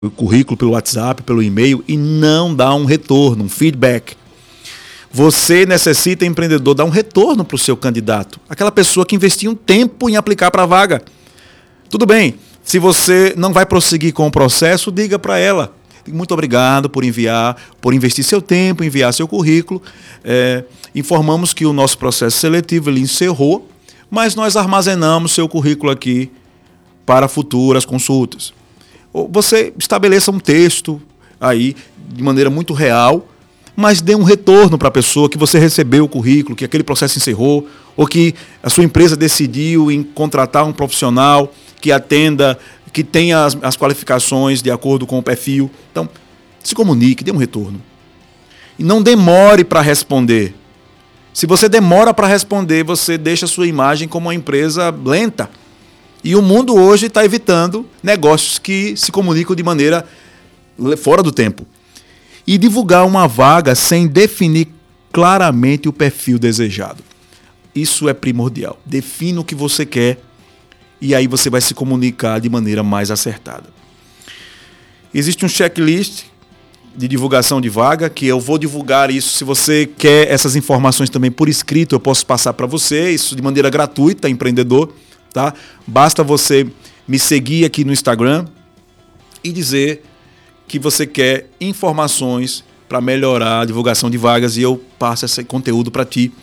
o currículo pelo WhatsApp, pelo e-mail e não dá um retorno, um feedback. Você necessita, empreendedor, dar um retorno para o seu candidato. Aquela pessoa que investiu um tempo em aplicar para a vaga. Tudo bem, se você não vai prosseguir com o processo, diga para ela. Muito obrigado por investir seu tempo, enviar seu currículo. Informamos que o nosso processo seletivo ele encerrou, mas nós armazenamos seu currículo aqui para futuras consultas. Você estabeleça um texto aí de maneira muito real, mas dê um retorno para a pessoa que você recebeu o currículo, que aquele processo encerrou, ou que a sua empresa decidiu em contratar um profissional que atenda, que tenha as qualificações de acordo com o perfil. Então, se comunique, dê um retorno. E não demore para responder. Se você demora para responder, você deixa a sua imagem como uma empresa lenta. E o mundo hoje está evitando negócios que se comunicam de maneira fora do tempo. E divulgar uma vaga sem definir claramente o perfil desejado. Isso é primordial. Defina o que você quer e aí você vai se comunicar de maneira mais acertada. Existe um checklist de divulgação de vaga que eu vou divulgar isso. Se você quer essas informações também por escrito, eu posso passar para você, isso de maneira gratuita, empreendedor. Tá? Basta você me seguir aqui no Instagram e dizer que você quer informações para melhorar a divulgação de vagas e eu passo esse conteúdo para ti,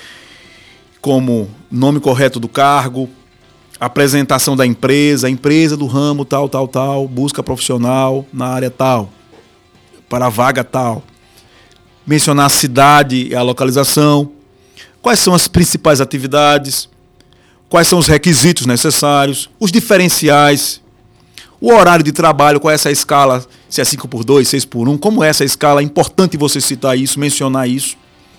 como nome correto do cargo, apresentação da empresa, a empresa do ramo tal, busca profissional na área tal, para a vaga tal, mencionar a cidade e a localização, quais são as principais atividades, quais são os requisitos necessários, os diferenciais, o horário de trabalho, qual é essa escala, se é 5x2, 6x1, como é essa escala, é importante você citar isso, mencionar isso.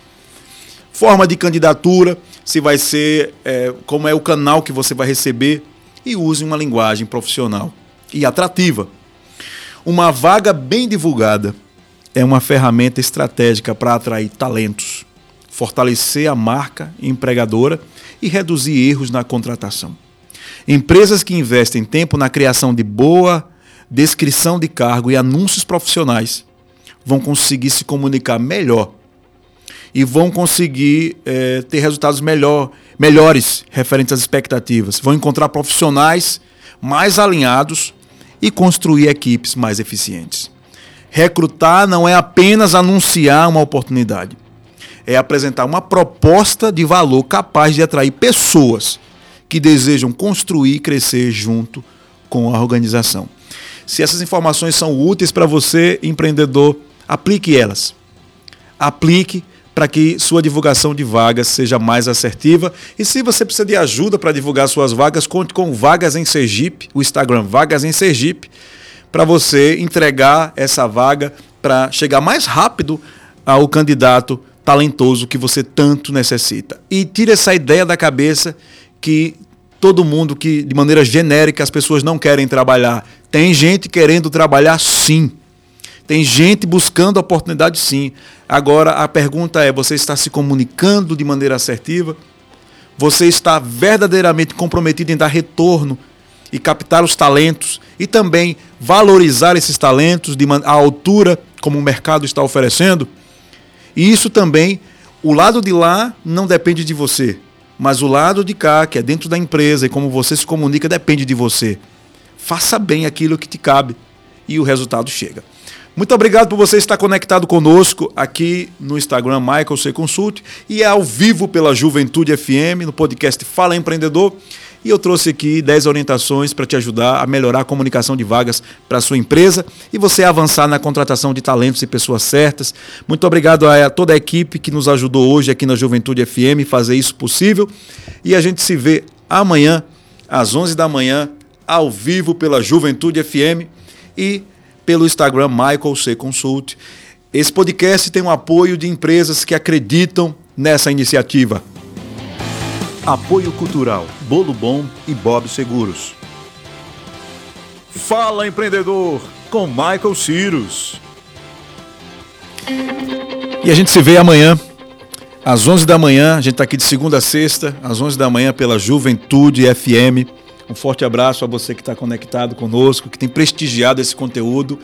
Forma de candidatura, se vai ser, como é o canal que você vai receber e use uma linguagem profissional e atrativa. Uma vaga bem divulgada é uma ferramenta estratégica para atrair talentos, fortalecer a marca empregadora e reduzir erros na contratação. Empresas que investem tempo na criação de boa descrição de cargo e anúncios profissionais vão conseguir se comunicar melhor e vão conseguir ter resultados melhores referentes às expectativas. Vão encontrar profissionais mais alinhados e construir equipes mais eficientes. Recrutar não é apenas anunciar uma oportunidade. É apresentar uma proposta de valor capaz de atrair pessoas que desejam construir e crescer junto com a organização. Se essas informações são úteis para você, empreendedor, aplique elas. Aplique para que sua divulgação de vagas seja mais assertiva. E se você precisa de ajuda para divulgar suas vagas, conte com Vagas em Sergipe, o Instagram Vagas em Sergipe, para você entregar essa vaga para chegar mais rápido ao candidato talentoso que você tanto necessita. E tire essa ideia da cabeça que todo mundo, que de maneira genérica as pessoas não querem trabalhar. Tem gente querendo trabalhar sim. Tem gente buscando oportunidade sim. Agora a pergunta é, você está se comunicando de maneira assertiva? Você está verdadeiramente comprometido em dar retorno e captar os talentos e também valorizar esses talentos à altura como o mercado está oferecendo? E isso também, o lado de lá não depende de você, mas o lado de cá, que é dentro da empresa e como você se comunica, depende de você. Faça bem aquilo que te cabe e o resultado chega. Muito obrigado por você estar conectado conosco aqui no Instagram Michael C. Consult e ao vivo pela Juventude FM, no podcast Fala Empreendedor. E eu trouxe aqui 10 orientações para te ajudar a melhorar a comunicação de vagas para a sua empresa e você avançar na contratação de talentos e pessoas certas. Muito obrigado a toda a equipe que nos ajudou hoje aqui na Juventude FM fazer isso possível. E a gente se vê amanhã, às 11 da manhã, ao vivo pela Juventude FM e pelo Instagram Michael C. Consult. Esse podcast tem o apoio de empresas que acreditam nessa iniciativa. Apoio Cultural, Bolo Bom e Bob Seguros. Fala Empreendedor, com Michael Cyrus. E a gente se vê amanhã, às 11 da manhã. A gente está aqui de segunda a sexta, às 11 da manhã pela Juventude FM. Um forte abraço a você que está conectado conosco, que tem prestigiado esse conteúdo.